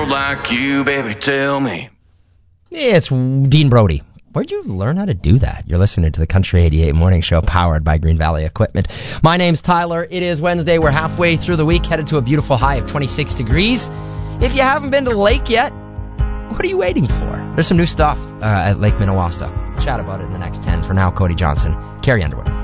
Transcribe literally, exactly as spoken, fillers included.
world like you, baby, tell me. It's Dean Brody. Where'd you learn how to do that? You're listening to the Country eighty-eight Morning Show, powered by Green Valley Equipment. My name's Tyler. It is Wednesday. We're halfway through the week, headed to a beautiful high of twenty-six degrees. If you haven't been to the lake yet, what are you waiting for? There's some new stuff uh, at Lake Minnewaska. Chat about it in the next ten. For now, Cody Johnson, Carrie Underwood.